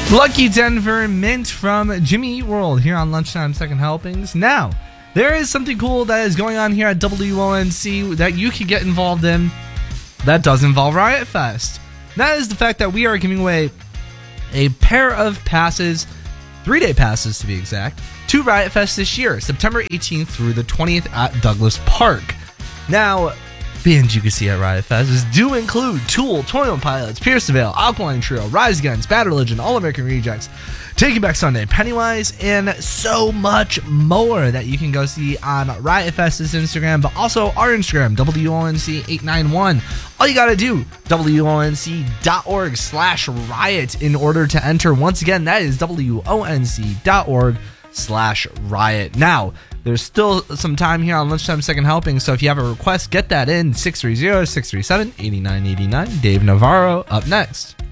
Lucky Denver Mint from Jimmy Eat World here on Lunchtime Second Helpings. Now, there is something cool that is going on here at WONC that you can get involved in that does involve Riot Fest. That is the fact that we are giving away a pair of passes, 3-day passes to be exact, to Riot Fest this year, September 18th through the 20th at Douglas Park. Now, bands you can see at Riot Fest do include Tool, 21 Pilots, Pierce the Veil, Alkaline Trio, Rise Against, Bad Religion, All American Rejects, Taking Back Sunday, Pennywise, and so much more that you can go see on Riot Fest's Instagram, but also our Instagram, WONC891. All you gotta do, WONC.org/riot in order to enter. Once again, that is WONC.org/riot. Now, there's still some time here on Lunchtime Second Helping, so if you have a request, get that in. 630-637-8989. Dave Navarro up next.